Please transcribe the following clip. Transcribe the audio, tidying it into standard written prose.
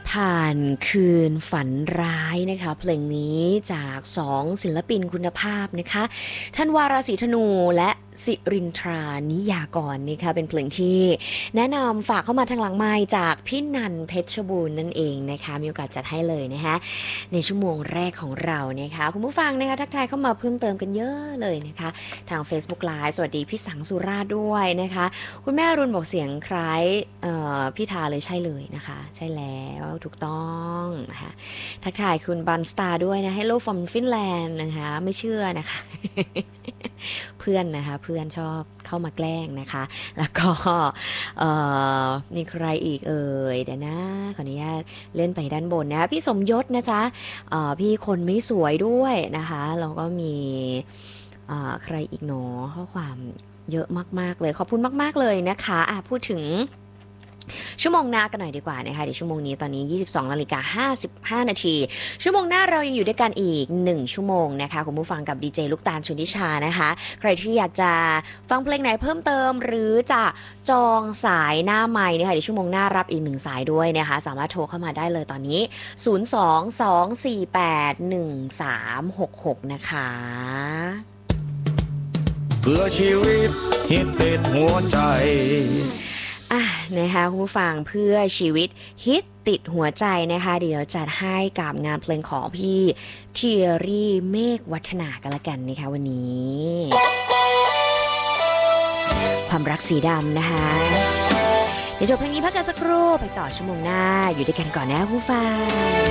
ผ่านคืนฝันร้ายนะคะเพลงนี้จาก2ศิลปินคุณภาพนะคะท่านวาราศีธนูและสิรินทรานิยากรนะคะเป็นเพลงที่แนะนำฝากเข้ามาทางหลังไมค์จากพี่นันเพชรบูรณ์นั่นเองนะคะมีโอกาสจัดให้เลยนะคะในชั่วโมงแรกของเรานะคะคุณผู้ฟังนะคะทักทายเข้ามาเพิ่มเติมกันเยอะเลยนะคะทาง Facebook Live สวัสดีพี่สังสุราษฎร์ด้วยนะคะคุณแม่รุนบอกเสียงคล้ายพี่ทาเลยใช่เลยนะคะใช่แล้วถูกต้องนะคะทักทายคุณบันสตาร์ด้วยนะ Hello from Finland นะคะไม่เชื่อนะคะ เพื่อนนะคะเพื่อนชอบเข้ามาแกล้งนะคะแล้วก็นี่ใครอีกเอ่ยเดี๋ยวนะขออนุญาตเล่นไปด้านบนนะพี่สมยศนะจ๊ะพี่คนไม่สวยด้วยนะคะแล้วก็มีใครอีกหนอข้อความเยอะมากๆเลยขอบคุณมากๆเลยนะคะพูดถึงชั่วโมงหน้ากันหน่อยดีกว่านะคะเดี๋ยวชั่วโมงนี้ตอนนี้ 22:55 นาทีชั่วโมงหน้าเรายังอยู่ด้วยกันอีก1ชั่วโมงนะคะคุณผู้ฟังกับดีเจลูกตาลชลนิชานะคะใครที่อยากจะฟังเพลงไหนเพิ่มเติมหรือจะจองสายหน้าไมค์นะคะเดี๋ยวชั่วโมงหน้ารับอีก1สายด้วยนะคะสามารถโทรเข้ามาได้เลยตอนนี้022481366นะคะเพื่อชีวิตฮิตติดหัวใจนะคะคุณผู้ฟังเพื่อชีวิตฮิตติดหัวใจนะคะเดี๋ยวจัดให้กับงานเพลงของพี่เทียรี่เมฆวัฒนากันละกันนะคะวันนี้ความรักสีดำนะคะเดี๋ยวจบเพลงนี้พักกันสักครู่ไปต่อชั่วโมงหน้าอยู่ด้วยกันก่อนนะคุณผู้ฟัง